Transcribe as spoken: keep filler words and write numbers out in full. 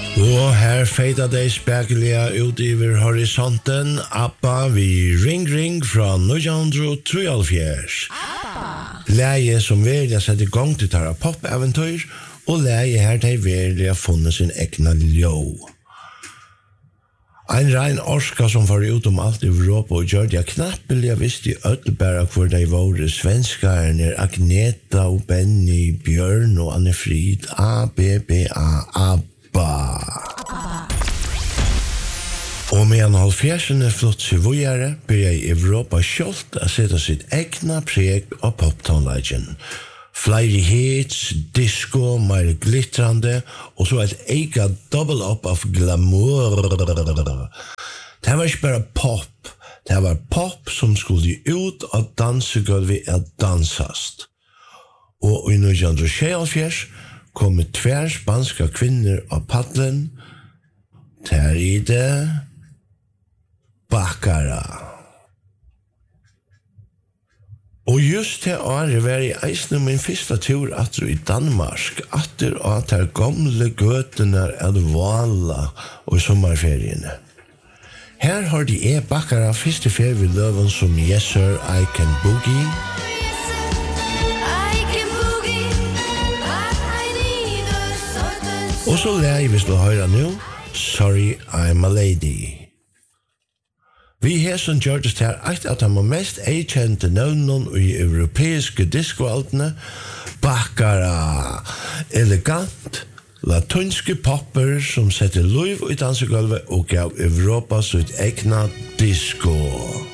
Og her feita de spekelige ut over horisonten, Abba vi Ring Ring fra nitton trettiotre. Leie som virkelig sette i gang til tara pop-eventyr, og leie her de virkelig har funnet sin egna ljå. Ein rein orska som var ut om alt i Europa og gjør det knappelig visst i ødelbæra hvor de våre svenskarene Agneta og Benny, Bjørn og Anne Frid, A B B A, ABBA. Og medan halvfjerdsene flott seg vågjere, blir jeg i Europa kjolt å sette sitt egna preg av poptonleggen. Flere hits, disco, mer glittrande, og så et ega double up av glamour. Det var ikke bare pop, det var pop som skulle ut av dansegulvet av dansast. Og i nitton tjueåtte kom tver spanska kvinner av paddelen, der i det Baccara. Og just til året var jeg eisne min første tur atter i Danmark, atter at her gamle gøtene er vala og i sommerferiene. Her har de e Baccara første ferie ved løven som Yes Sir, I Can Boogie. Og så leie hvis du hører nå, Sorry, I'm a Lady. Vi her som gjør det her eit at han var mest eikjente navnen i europeiske diskoaltene, Baccara, elegant, latunske popper som setter liv i dansegulvet og gav Europa sitt egna disco.